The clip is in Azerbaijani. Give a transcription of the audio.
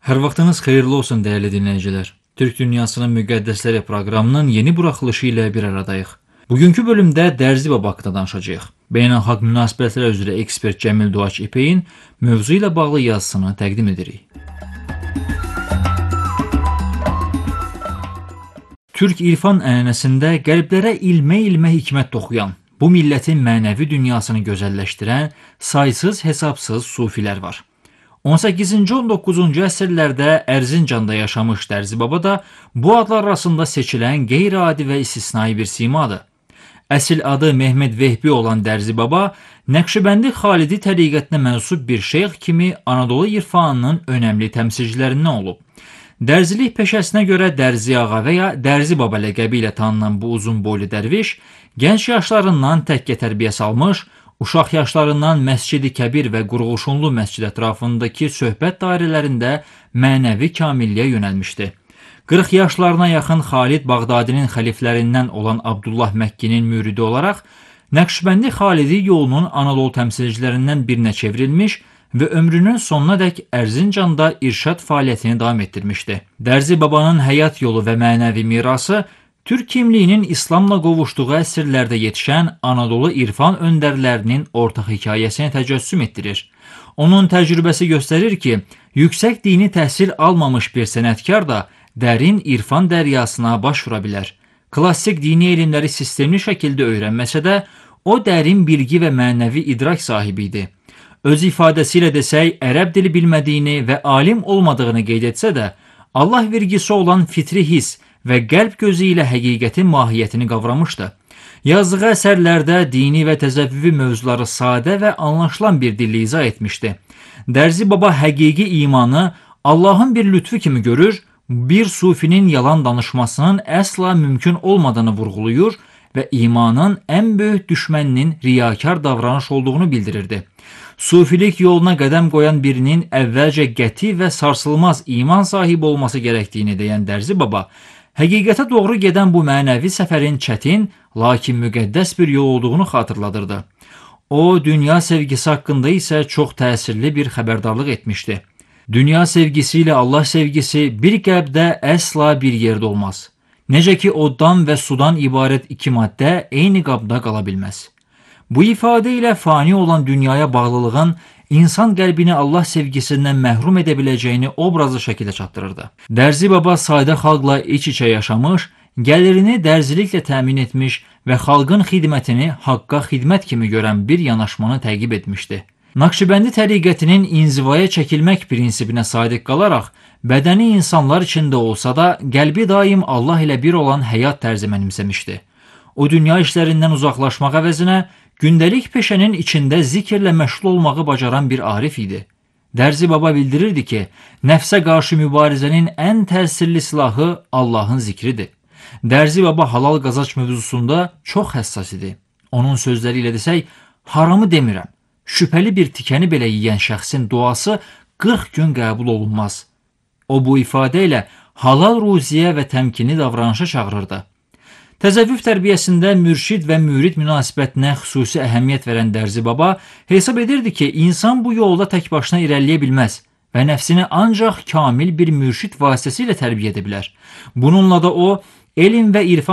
Hər vaxtınız xeyirli olsun dəyərli dinləyicilər. Türk Dünyasının Müqəddəsləri proqramının yeni buraxılışı ilə bir aradayıq. Bugünkü bölümdə Dərzi Baba haqqında danışacağıq. Beynəlxalq münasibətlər üzrə ekspert Cəmil Doğaç İpek'in mövzu ilə bağlı yazısını təqdim edirik. Türk irfan ənənəsində qəlblərə ilmə hikmət toxuyan, bu millətin mənəvi dünyasını gözəlləşdirən saysız hesabsız sufilər var. 18-ci 19-cu əsrlərdə Ərzincanda yaşamış Dərzi Baba da bu adlar arasında seçilən qeyri-adi və istisnai bir simadır. Əsil adı Mehmed Vehbi olan Dərzi Baba, Nəqşibəndi Xalidi təriqətinə mənsub bir şeyx kimi Anadolu irfanının önəmli təmsilcilərindən olub. Dərzilik peşəsinə görə Dərzi Ağa və ya Dərzi Baba ləqəbi ilə tanınan bu uzun boylu dərviş, gənc yaşlarından təkkə tərbiyə almış, uşaq yaşlarından Məscid-i Kəbir və Qurğuşunlu məscid ətrafındakı söhbət dairələrində mənəvi kamilliyə yönəlmişdi. 40 yaşlarına yaxın Xalid Bağdadinin xəliflərindən olan Abdullah Məkkinin müridi olaraq, Nəqşibəndi Xalidi yolunun Anadolu təmsilcilərindən birinə çevrilmiş və ömrünün sonuna dək Ərzincanda irşad fəaliyyətini davam etdirmişdi. Dərzi Babanın həyat yolu və mənəvi mirası Türk kimliyinin İslamla qovuşduğu əsrlərdə yetişən Anadolu irfan öndərlərinin ortaq hekayəsini təcəssüm etdirir. Onun təcrübəsi göstərir ki, yüksək dini təhsil almamış bir sənətkar da dərin irfan dəryasına baş vura bilər. Klassik dini elmləri sistemli şəkildə öyrənməsə də, o dərin bilgi və mənəvi idrak sahibi idi. Öz ifadəsi ilə desək, ərəb dili bilmədiyini və alim olmadığını qeyd etsə də, Allah vergisi olan fitri his və qəlb gözü ilə həqiqətin mahiyyətini qavramışdı. Yazdığı əsərlərdə dini və təzəvvüvi mövzuları sadə və anlaşılan bir dillə izah etmişdi. Dərzi Baba həqiqi imanı Allahın bir lütfu kimi görür, bir sufinin yalan danışmasının əsla mümkün olmadığını vurğulayır və imanın ən böyük düşməninin riyakar davranış olduğunu bildirirdi. Sufilik yoluna qədəm qoyan birinin əvvəlcə qəti və sarsılmaz iman sahibi olması gərəkdiyini deyən Dərzi Baba, həqiqətə doğru gedən bu mənəvi səfərin çətin, lakin müqəddəs bir yol olduğunu xatırladırdı. O, dünya sevgisi haqqında isə çox təsirli bir xəbərdarlıq etmişdi. Dünya sevgisi ilə Allah sevgisi bir qəlbdə əsla bir yerdə olmaz. Necə ki, oddan və sudan ibarət iki maddə eyni qabda qala bilməz. Bu ifadə ilə fani olan dünyaya bağlılığın insan qəlbini Allah sevgisindən məhrum edə biləcəyini obrazlı şəkildə çatdırırdı. Dərzi Baba sadə xalqla iç-içə yaşamış, gəlirini dərziliklə təmin etmiş və xalqın xidmətini haqqa xidmət kimi görən bir yanaşmanı təqib etmişdi. Nakşibəndi təriqətinin inzivaya çəkilmək prinsipinə sadiq qalaraq, bədəni insanlar içində olsa da, qəlbi daim Allah ilə bir olan həyat tərzi mənimsəmişdi. O dünya işlərindən uzaqlaşmaq əvəzinə, gündəlik peşənin içində zikirlə məşğul olmağı bacaran bir arif idi. Dərzi Baba bildirirdi ki, nəfsə qarşı mübarizənin ən təsirli silahı Allahın zikridir. Dərzi Baba halal qazanc mövzusunda çox həssas idi. Onun sözləri ilə desək, haramı demirəm, şübhəli bir tikəni belə yeyən şəxsin duası 40 gün qəbul olunmaz. O bu ifadə ilə halal ruziyə və təmkinli davranışa çağırırdı. Təzəvvüf tərbiyəsində mürşid və mürid münasibətinə xüsusi əhəmiyyət verən Dərzi Baba hesab edirdi ki, insan bu yolda tək başına irəliləyə bilməz və nəfsini ancaq kamil bir mürşid vasitəsilə tərbiyə edə bilər. Bununla da o, elm və irfan